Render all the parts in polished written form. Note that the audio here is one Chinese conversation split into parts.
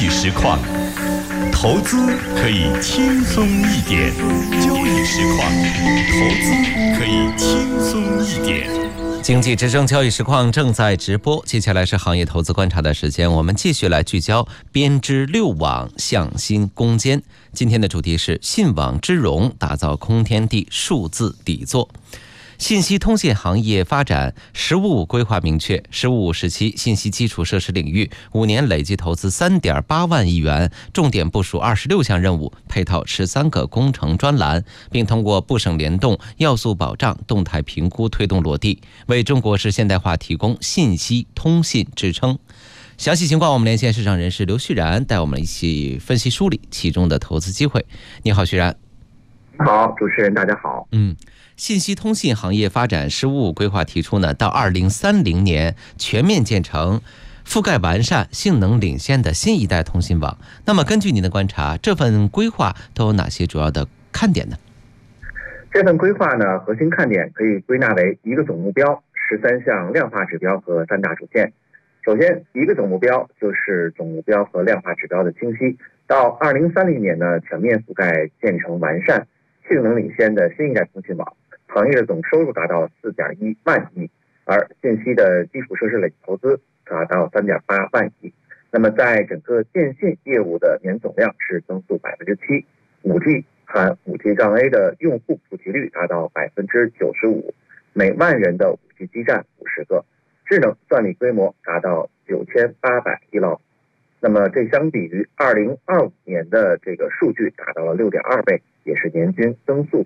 易实况，投资可以轻松一点。交易实况，投资可以轻松一点。 经济之声交易实况正在直播，接下来是行业投资观察的时间，我们继续来聚焦编织六网向心攻坚。今天的主题是信网织绒，打造空天地数字底座。信息通信行业发展“十五五”规划明确，“十五五”时期信息基础设施领域5年累计投资3.8万亿元，重点部署26项任务，配套13个工程专栏，并通过部省联动、要素保障、动态评估推动落地，为中国式现代化提供信息通信支撑。详细情况，我们连线市场人士刘旭然，带我们一起分析梳理其中的投资机会。你好，旭然。 好，主持人大家好。 信息通信行业发展“十五五”规划提出呢，到2030年全面建成覆盖完善、性能领先的新一代通信网。那么根据您的观察，这份规划都有哪些主要的看点呢？ 这份规划呢，核心看点可以归纳为一个总目标、13项量化指标和3大主线。首先，一个总目标就是总目标和量化指标的清晰，到2030年呢，全面覆盖建成完善、性能领先的新一代通信网，行业的总收入达到4.1万亿，而信息的基础设施累计投资达到3.8万亿。那么在整个电信业务的年总量是增速7%，5G 含5G-A 的用户普及率达到95%，每万人的5G 基站50个，智能算力规模达到9800亿兆。那么这相比于2025年的这个数据达到了6.2倍，也是年均增速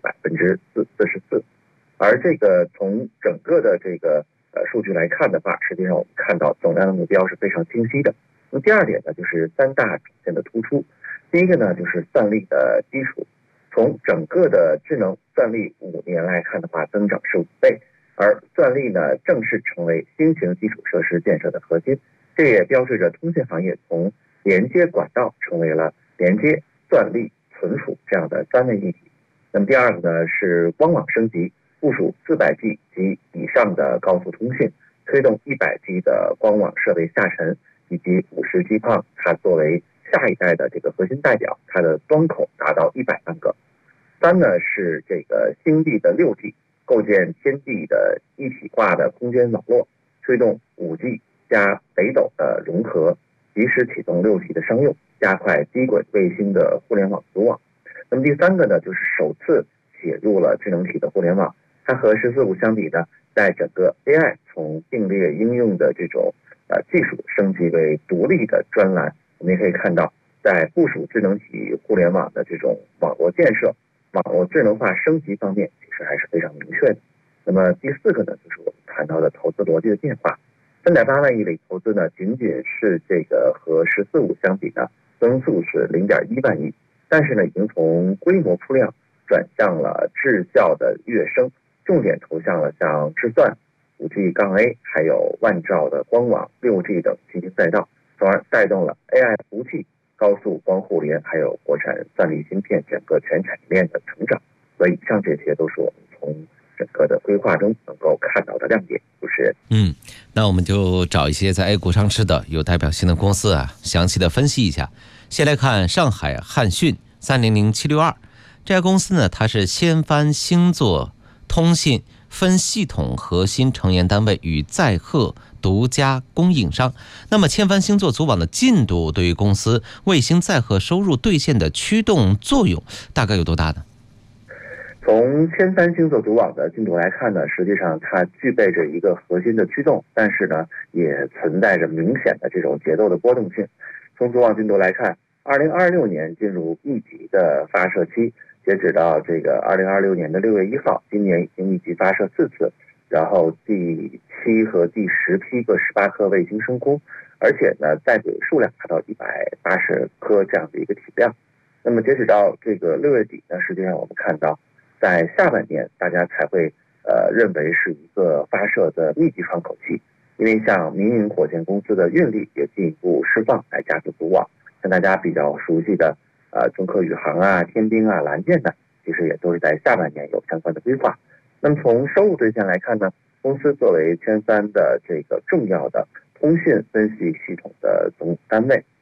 44%。而这个从整个的这个数据来看的话，实际上我们看到总量的目标是非常清晰的。那么第二点呢，就是3大主线的突出。第一个呢，就是算力的基础。从整个的智能算力5年来看的话，增长是5倍，而算力呢正式成为新型基础设施建设的核心。这也标志着通信行业从连接管道成为了连接、算力、存储这样的3位一体。那么第二个呢，是光网升级，部署400G 及以上的高速通信，推动100G 的光网设备下沉，以及50G PON 它作为下一代的这个核心代表，它的端口达到100万个。3呢，是这个星地的6G， 构建天地的一体化的空间网络，推动5G加北斗的融合，及时启动6G 的商用，加快低轨卫星的互联网组网。那么第3个呢，就是首次写入了智能体的互联网。它和14.5相比呢，在整个 AI 从并列应用的这种技术升级为独立的专栏。我们也可以看到，在部署智能体互联网的这种网络建设、网络智能化升级方面，其实还是非常明确的。那么第4个呢，就是我们谈到的投资逻辑的变化。3.8万亿累投资呢，仅仅是这个和14.5相比呢，增速是0.1万亿，但是呢，已经从规模铺量转向了质效的跃升，重点投向了像智算、5G-A， 还有万兆的光网、6G 等新兴赛道，从而带动了 AI 服务器、高速光互联，还有国产算力芯片整个全产业链的成长。所以以上这些都是我们从整个的规划中能够看到的亮点。主持人， 那我们就找一些在 A 股上市的有代表性的公司详细的分析一下。先来看上海汉讯300762，这家公司呢，它是千帆星座通信分系统核心成员单位与载荷独家供应商。那么千帆星座组网的进度对于公司卫星载荷收入兑现的驱动作用大概有多大呢？ 从千帆星座组网的进度来看呢，实际上它具备着一个核心的驱动，但是呢，也存在着明显的这种节奏的波动性。从组网进度来看，2026年进入密集的发射期，截止到这个2026年的6月1号，今年已经密集发射4次，然后第7和第10批各18颗卫星升空，而且呢，在轨数量达到180颗这样的一个体量。那么截止到这个6月底呢，实际上我们看到，在下半年大家才会认为是一个发射的密集窗口期，因为像民营火箭公司的运力也进一步释放来加速组网，像大家比较熟悉的中科宇航啊、天兵啊、蓝箭呢，其实也都是在下半年有相关的规划。那么从收入兑现来看呢，公司作为千帆的这个重要的通讯分析系统的总单位，从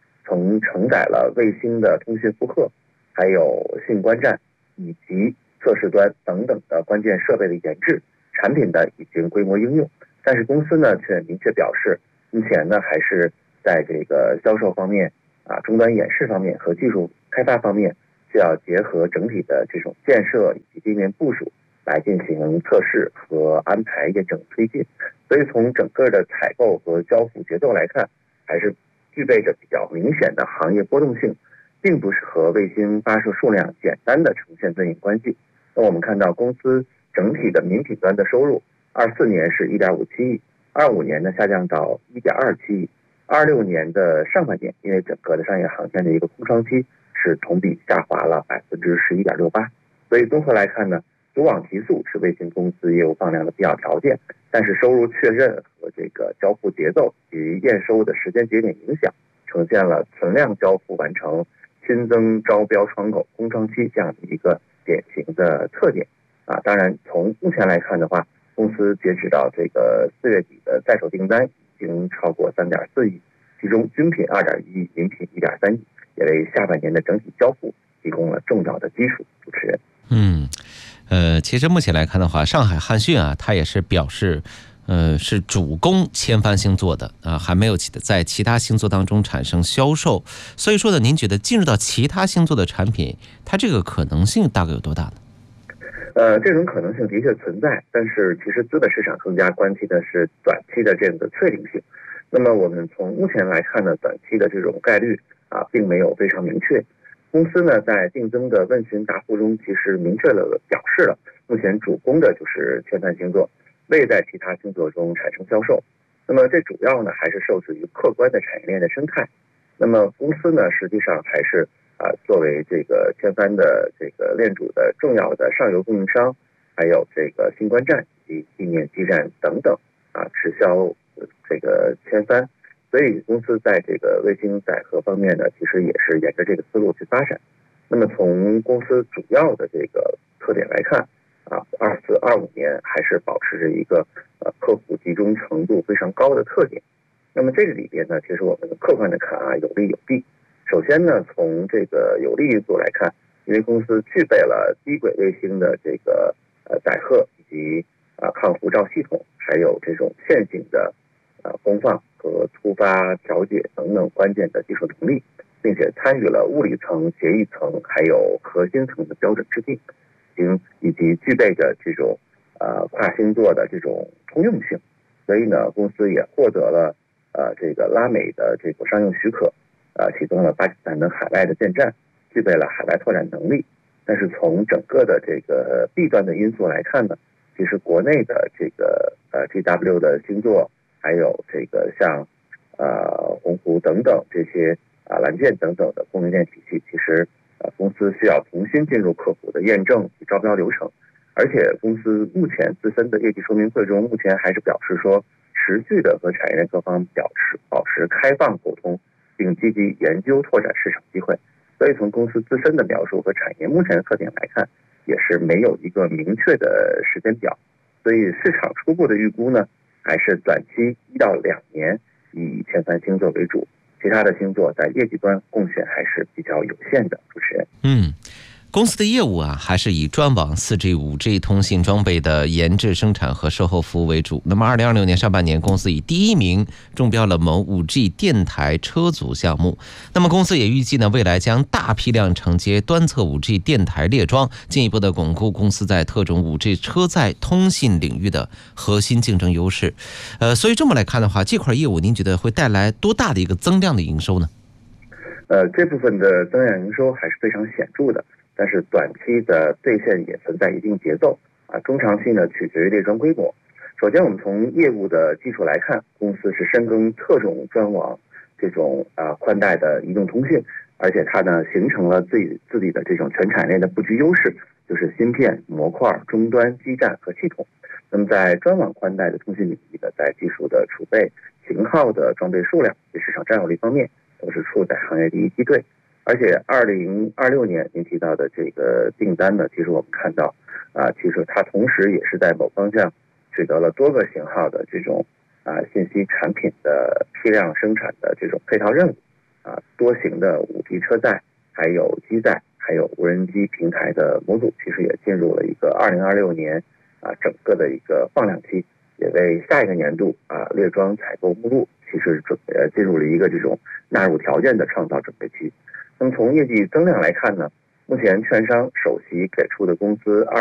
曾承载了卫星的通讯负荷，还有信观站以及测试端等等的关键设备的研制，产品呢已经规模应用。但是公司呢却明确表示，目前呢还是在这个销售方面终端演示方面和技术开发方面，需要结合整体的这种建设以及地面部署来进行测试和安排验证推进。所以从整个的采购和交付节奏来看，还是具备着比较明显的行业波动性，并不是和卫星发射数量简单的呈现对应关系。那我们看到公司整体的民品端的收入，24年是1.57亿，25年呢下降到1.27亿，26年的上半年因为整个的商业航天的一个空窗期，是同比下滑了11.68%。所以综合来看呢，组网提速是卫星公司业务放量的必要条件，但是收入确认和这个交付节奏及验收的时间节点影响，呈现了存量交付完成、新增招标窗口、空窗期这样的一个典型的特点。当然从目前来看的话，公司截止到这个4月底的在手订单已经超过3.4亿，其中军品2.1亿，民品1.3亿，也为下半年的整体交付提供了重要的基础。主持人。 其实目前来看的话，上海汉讯它也是表示，是主攻千帆星座的还没有在其他星座当中产生销售。所以说呢，您觉得进入到其他星座的产品，它这个可能性大概有多大呢？ 这种可能性的确存在，但是其实资本市场更加关心的是短期的这个确定性。那么我们从目前来看呢，短期的这种概率并没有非常明确。公司呢在定增的问询答复中，其实明确了表示了，目前主攻的就是千帆星座，未在其他星座中产生销售。那么这主要呢还是受制于客观的产业链的生态。那么公司呢实际上还是作为这个千帆的这个链主的重要的上游供应商，还有这个星观站以及地面基站等等直销这个千帆。所以公司在这个卫星载荷方面呢，其实也是沿着这个思路去发展。那么从公司主要的这个特点来看24、25年还是保持着一个客户集中程度非常高的特点。那么这个里边呢，其实我们客观的看有利有弊。首先呢，从这个有利因素来看，因为公司具备了低轨卫星的这个载荷以及抗辐照系统，还有这种线性的功放和突发调节等等关键的技术能力，并且参与了物理层、协议层还有核心层的标准制定，以及具备着这种跨星座的这种通用性。所以呢，公司也获得了这个拉美的这个商用许可，启动了巴基斯坦等海外的建站，具备了海外拓展能力。但是从整个的这个弊端的因素来看呢，其实国内的这个GW 的星座，还有这个像鸿鹄等等这些蓝箭等等的供应链体系，其实公司需要重新进入客户的验证与招标流程。而且公司目前自身的业绩说明会中，目前还是表示说，持续的和产业链各方保持开放沟通，并积极研究拓展市场机会。所以从公司自身的描述和产业目前的特点来看，也是没有一个明确的时间表。所以市场初步的预估呢，还是短期1到2年以千帆星座为主，其他的星座在业绩端贡献还是比较有限的。主持人。 公司的业务还是以专网、4G、5G 通信装备的研制、生产和售后服务为主。那么2026年上半年，公司以第1名中标了某 5G 电台车组项目。那么公司也预计呢，未来将大批量承接端侧 5G 电台列装，进一步的巩固公司在特种 5G 车载通信领域的核心竞争优势。所以这么来看的话，这块业务您觉得会带来多大的一个增量的营收呢？ 这部分的增量营收还是非常显著的。但是短期的兑现也存在一定节奏中长期呢取决于列装规模。首先我们从业务的基础来看，公司是深耕特种专网这种宽带的移动通信，而且它呢形成了自己的这种全产业链的布局优势，就是芯片、模块、终端、基站和系统。那么在专网宽带的通信领域的，在技术的储备、型号的装备数量及市场占有率方面，都是处在行业第一梯队。而且2026年您提到的这个订单呢，其实我们看到其实它同时也是在某方向取得了多个型号的这种信息产品的批量生产的这种配套任务多型的5G 车载，还有机载，还有无人机平台的模组，其实也进入了一个2026年整个的一个放量期，也为下一个年度列装采购目录其实进入了一个这种纳入条件的创造准备期。那么从业绩增量来看呢，目前券商首席给出的工资